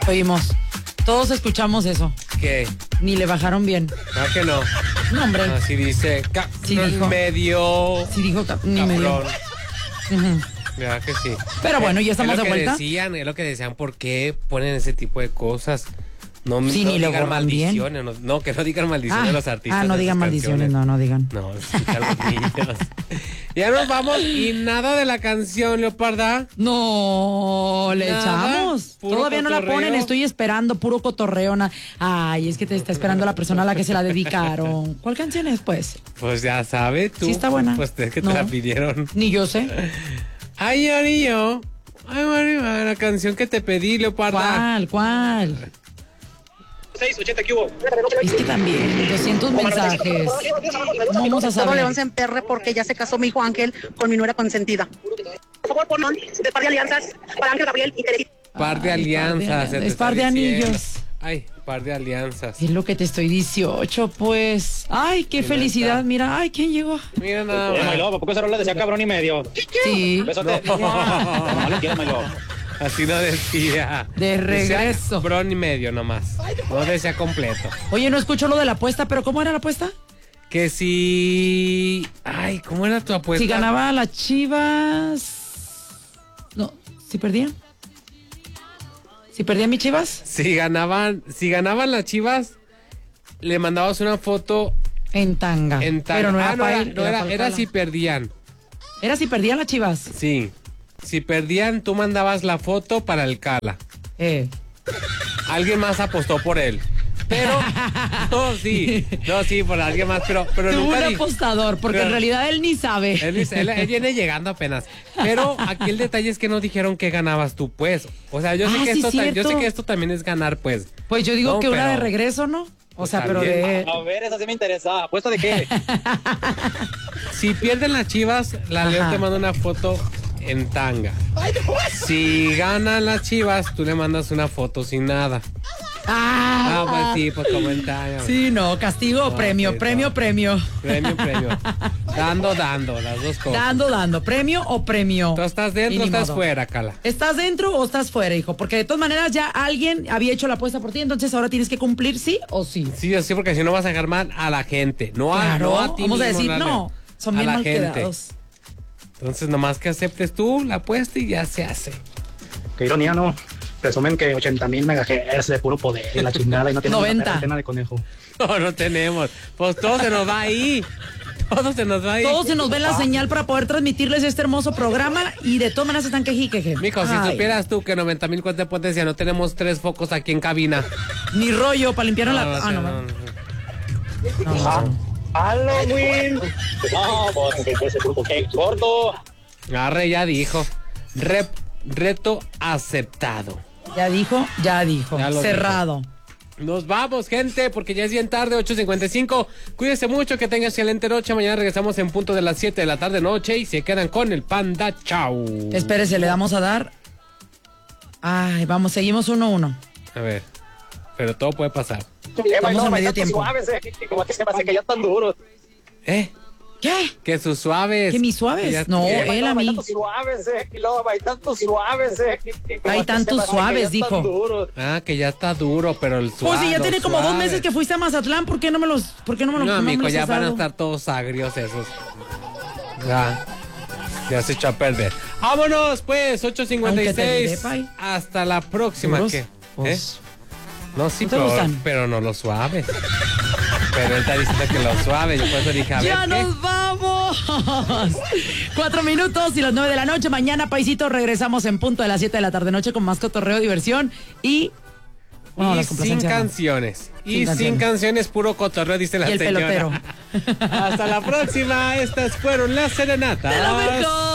Oímos. Todos escuchamos eso. ¿Qué? Ni le bajaron bien. ¿Ah, que no? No, hombre. Así dice, Sí dijo. medio. Sí dijo ni medio. Cabrón. Ya que sí. Pero bueno, ya estamos de vuelta. Es lo que decían, ¿por qué ponen ese tipo de cosas? No, Sí, no ni lo digan borran bien. maldiciones. No, que no digan maldiciones a los artistas. no de digan sus maldiciones, canciones. no digan. No, escucha a los niños. Ya nos vamos y nada de la canción, Leoparda. No, le Nada, echamos. puro Todavía no la cotorreo. ponen, estoy esperando, puro cotorreo. Ay, es que te está esperando la persona a la que se la dedicaron. ¿Cuál canción es, pues? Pues ya sabes tú. Sí está buena. Pues es que No. te la pidieron. Ni yo sé. Ay, Marillo. Ay, Marillo, la canción que te pedí, Leoparda. ¿Cuál? 680 que hubo. Es que también, 200 mensajes. ¿Cómo vamos a Todo saber? León se emperre porque ya se casó mi hijo Ángel con mi nuera consentida. Por favor, ponlo de par de alianzas para Ángel Gabriel y Teresita. Par de Ay, alianzas. se te es está par de diciendo. anillos. Ay, par de alianzas. Es lo que te estoy 18, pues. Ay, qué ¿Quién felicidad. está? Mira, ay, ¿quién llegó? Mira nada My más. love, ¿a poco esa rola decía cabrón y medio? Sí, Besote. No le quiero, my love. Así no decía. De regreso. Decía bron y medio nomás. No decía completo. Oye, no escucho lo de la apuesta, pero ¿cómo era la apuesta? Que si... Ay, ¿cómo era tu apuesta? Si ganaba las Chivas... No, ¿si perdían? ¿Si perdían mis Chivas? Si ganaban las Chivas, le mandabas una foto En tanga. en tal. Pero no era no para era, era si perdían. Era si perdían las Chivas. Sí. Si perdían, tú mandabas la foto para el Cala. Alguien más apostó por él. Pero, no, sí, por alguien más, pero Tuvo nunca un di- apostador, porque pero- en realidad él ni sabe. él viene llegando apenas. Pero aquí el detalle es que no dijeron que ganabas tú, pues. O sea, yo sé que sí, yo sé cierto. que esto también es ganar, pues. Pues yo digo No, que una pero- de regreso, ¿no? O Pues sea, pero también. de... A ver, esa sí me interesa. ¿Apuesta de qué? Si pierden las Chivas, la Ajá. Leo te manda una foto en tanga. Si ganan las Chivas, tú le mandas una foto sin nada. Pues sí, pues comentario. Sí, no, castigo o No, premio, sí, premio, no. premio. Premio. Dando, las dos cosas. Dando, premio o premio. ¿Tú estás dentro Y o ni estás modo. fuera, Cala? ¿Estás dentro o estás fuera, hijo? Porque de todas maneras ya alguien había hecho la apuesta por ti, entonces ahora tienes que cumplir, ¿sí o sí? Sí, porque si no vas a dejar mal a la gente. No a, Claro, no a ti vamos a mismo, decir, dale. no, son A bien la mal gente. quedados. Entonces, nomás que aceptes tú la apuesta y ya se hace. Qué ironía, ¿no? Presumen que 80,000 megahertz de puro poder y la chingada y no tienen 90. una antena de conejo. No tenemos. Pues todo se nos va ahí. Todo se nos va ahí. Todos se nos ve la señal para poder transmitirles este hermoso programa y de todas maneras están quejiqueje. Mijo, si Ay, supieras tú que 90,000 cuentas de potencia no tenemos 3 focos aquí en cabina. Ni rollo para limpiar la... Halloween. No, pues que ese grupo que gordo. Arre, ya dijo. Reto aceptado. Ya dijo. Ya lo Cerrado. Nos vamos, gente, porque ya es bien tarde, 8:55. Cuídense mucho, que tengan excelente noche. Mañana regresamos en punto de las 7 de la tarde noche y se quedan con el Panda. Chau. Espérese, le damos a dar... Ay, vamos, seguimos 1-1. A ver, pero todo puede pasar. Vamos a medio tiempo. Suaves, como que se me hace que ya están duros. ¿Qué? Que sus suaves. ¿Que mis suaves? Ya- No, ¿Qué? él a mí. Hay tantos suaves, y luego hay tantos suaves, como Hay que tantos se me hace que suaves, ya están dijo. duros. Que ya está duro, pero el suave. Pues si ya tiene como 2 suave. meses que fuiste a Mazatlán, ¿por qué no me los No, mijo, los ya has van a dado? estar todos agrios esos. Ya se echó a perder. Vámonos, pues, Aunque te 8:56. diré, pay. Hasta la próxima. ¿Duros? ¿Qué? Pues, No, sí, ¿no te gustan? pero no los suaves. Pero él está diciendo que los suaves. Yo por eso dije, a ver, ¡Ya ¿qué? nos vamos! 4 minutos y las 9 de la noche. Mañana, paisito, regresamos en punto de las 7 de la tarde noche con más cotorreo, diversión y... Bueno, y las sin complacencias, ¿no? canciones. Sin Y canciones. sin canciones, puro cotorreo, dice la Y el señora. pelotero. Hasta la próxima. Estas fueron las serenatas. ¡De lo mejor!